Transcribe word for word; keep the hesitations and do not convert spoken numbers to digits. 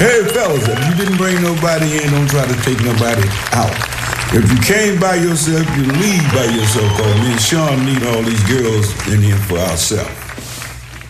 Hey, fellas, if you didn't bring nobody in, don't try to take nobody out. If you came by yourself, you leave by yourself. Cause me and Sean need all these girls in here for ourselves.